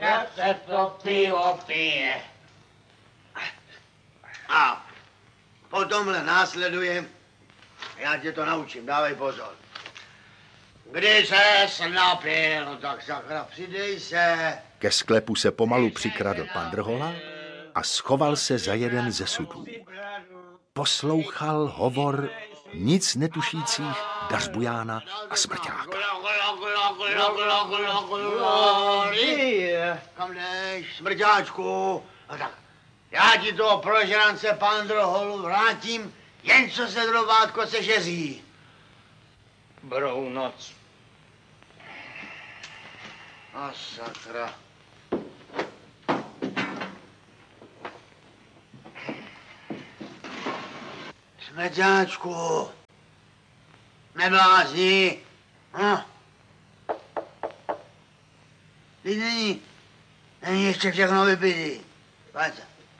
Jak se to pivo pije. A potomhle následuje, já tě to naučím, dávej pozor. Když ses napil, tak sakra, přidej se. Ke sklepu se pomalu přikradl pan Drhola a schoval se za jeden ze sudů. Poslouchal hovor nic netušících Dařbujána a Smrťáka. Kam jdeš, Smrťáčku? A tak, já ti toho prožrance pan Drholu vrátím, jen co se drobátko sežeří. Brou noc. A sakra. Smrťáčku, neblázni. Teď není ještě všechno vypitý. Pojď se.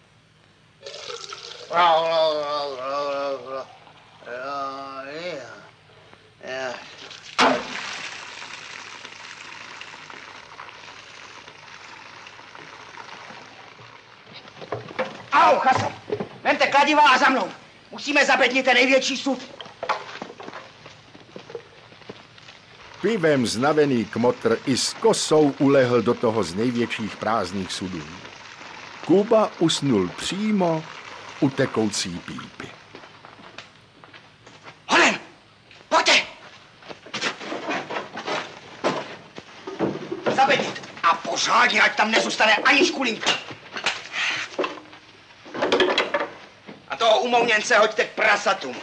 Au, Chaso, vemte kladiva a za mnou. Musíme zabednit ten největší sud. Pivem znavený kmotr i s kosou ulehl do toho z největších prázdných sudů. Kuba usnul přímo u tekoucí pípy. Honem, pojďte! Zabednit a pořádně, ať tam nezůstane ani škulinka. A toho umouněnce hoďte k prasatům.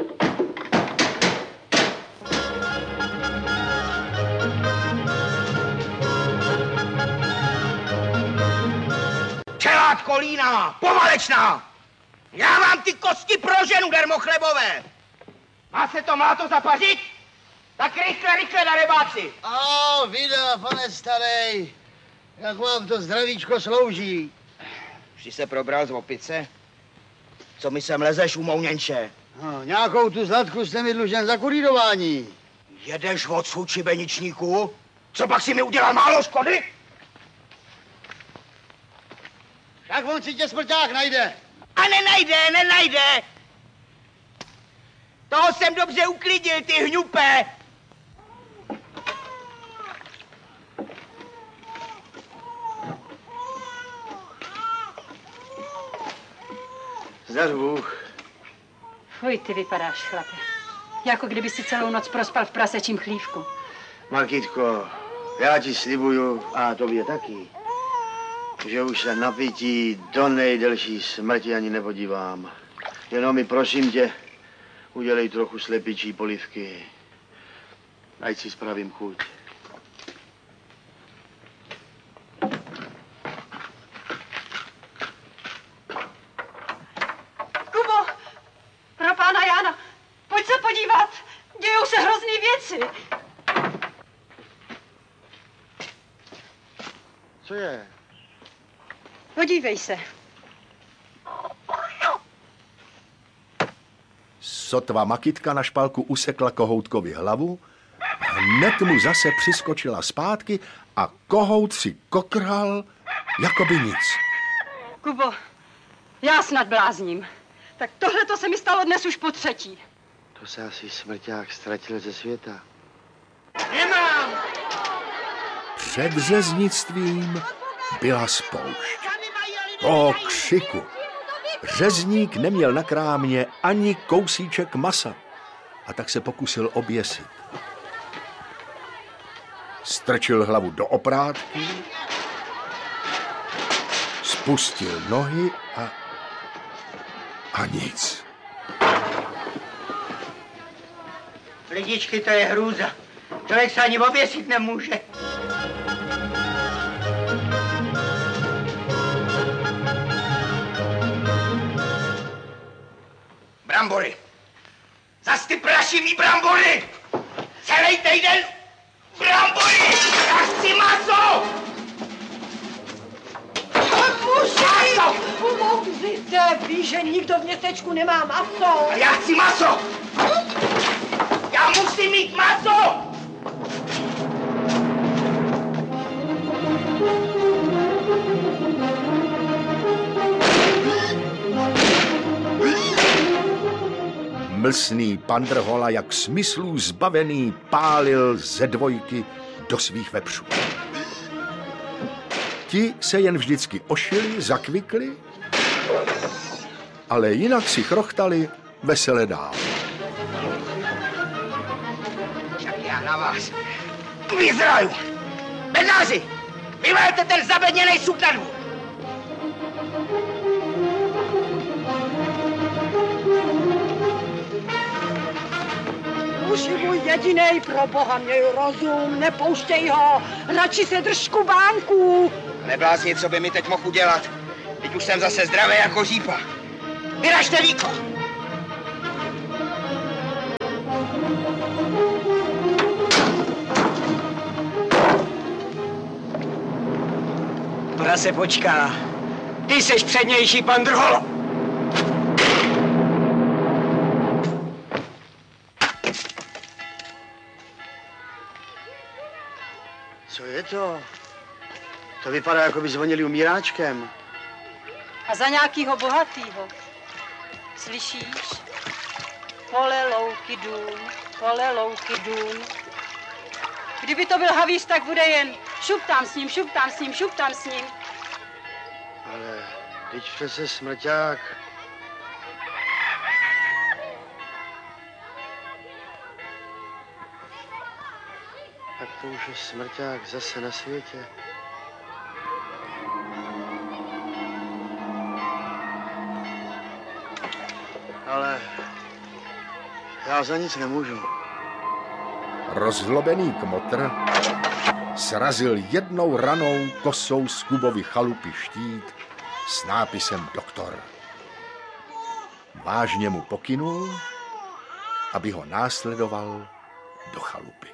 Čelát kolína, povalečná! Já vám ty kosti pro ženu, dermochlebové! Má to zapařit? Tak rychle na rebáci! Vida, pane starej, jak vám to zdravíčko slouží? Jsi se probral z opice? Co mi sem lezeš, umouněnče? No, nějakou tu zlatku jste mi dlužen za kurýrování. Jedeš odsud, šibeničníku? Co pak si mi udělal málo škody? Tak on si tě Smrťák najde. A nenajde! Toho jsem dobře uklidil, ty hňupe! Zdař Bůh. Fuj, ty vypadáš, chlape. Jako kdyby si celou noc prospal v prasečím chlívku. Markitko, já ti slibuju, a tobě taky, že už se na pití do nejdelší smrti ani nepodívám. Jenom mi prosím tě, udělej trochu slepičí polivky. Ať si spravím chuť. Kubo, pro pána Jána, pojď se podívat. Dějou se hrozný věci. Co je? Podívej se. Sotva Makitka na špalku usekla kohoutkovi hlavu, hned mu zase přiskočila zpátky a kohout si kokral, jako by nic. Kubo, já snad blázním. Tak tohle to se mi stalo dnes už po třetí. To se asi Smrťák ztratil ze světa. Nemám! Před řeznictvím byla spoušť. O křiku! Řezník neměl na krámě ani kousíček masa a tak se pokusil oběsit. Strčil hlavu do oprátky, spustil nohy a nic. Lidičky, to je hrůza. Člověk se ani oběsit nemůže. Brambory. Zas ty prašivý brambory. Celý týden brambory. Já chci maso. Muži, pomozte, víš, že nikdo v městečku nemá maso. A já chci maso. Já musím mít maso. Mlsný Pandrhola, jak smyslů zbavený, pálil ze dvojky do svých vepřů. Ti se jen vždycky ošili, zakvikli, ale jinak si chrochtali vesele dál. Však já na vás vyzraju. Bednáři, vyvelte ten zabedněnej suk na dvůr. Muži můj jedinej, pro boha měj rozum, nepouštěj ho, radši se drž kubánků. Neblázni, co by mi teď mohl udělat. Teď už jsem zase zdravý jako řípa. Vyražte víko! Ona se počká. Ty seš přednější, Pandrholo. Co je to? To vypadá, jako by zvonili umíráčkem. A za nějakýho bohatýho. Slyšíš? Pole, louky, dům, pole, louky, dům. Kdyby to byl havíř, tak bude jen šup tam s ním, šup tam s ním, šup tam s ním. Ale teď přece smrťák. Tak to už je smrťák zase na světě. Ale já za nic nemůžu. Rozlobený kmotr srazil jednou ranou kosou z Kubovy chalupy štít s nápisem doktor. Vážně mu pokynul, aby ho následoval do chalupy.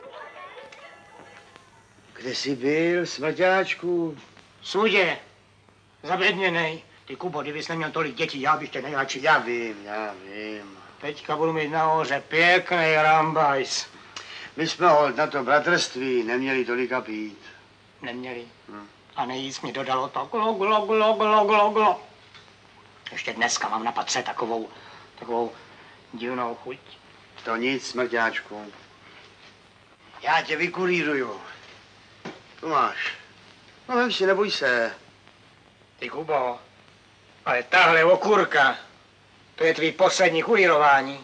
Kde jsi byl, smrťáčku? Sudě, zabedněnej. Ty, Kubo, kdybys neměl tolik dětí, já bych tě nejradši. Já vím. Teďka budu mít nahoře pěkný rambajs. My jsme holt na to bratrství neměli tolika pít. Neměli. A nejíc mi dodalo to glo. Ještě dneska mám na patře takovou divnou chuť. To nic, smrťáčku. Já tě vykurýruju. Tu máš. No vem si, neboj se. Ty, Kubo, ale tahle okurka, to je tvý poslední kurýrování.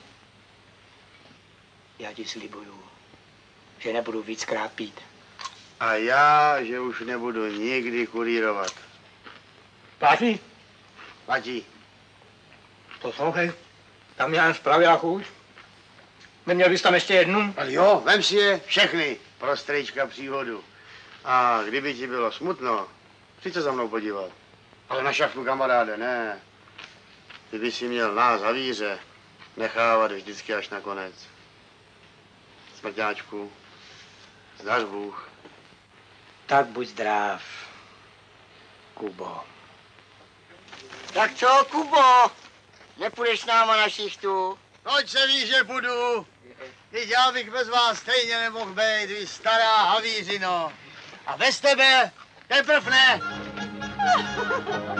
Já ti slibuju, že nebudu víckrát pít. A já, že už nebudu nikdy kurírovat. Platí? Platí. Poslouchej, tam já jen zpravila chuť. Neměl bys tam ještě jednu? Ale jo, vem si je všechny pro strejčka příhodu. A kdyby ti bylo smutno, přijď se za mnou podívat. Ale na šachtu, kamaráde, ne. Ty by si měl nás, havíře, nechávat vždycky až na konec. Smrťáčku, zdař Bůh. Tak buď zdrav, Kubo. Tak co, Kubo? Nepůjdeš s náma na šichtu? Proč se ví, že půjdu? Teď já bych bez vás stejně nemohl být, vy stará havířino. A bez tebe teprv ne.